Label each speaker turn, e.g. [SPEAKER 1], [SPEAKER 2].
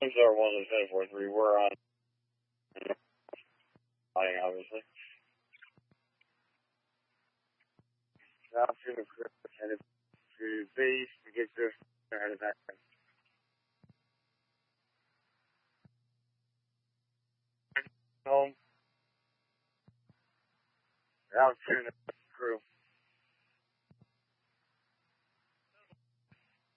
[SPEAKER 1] Are one of the 10-4-3. We're on flying, obviously. Now to the crew, headed to base to get this headed back. Home. Out to the crew.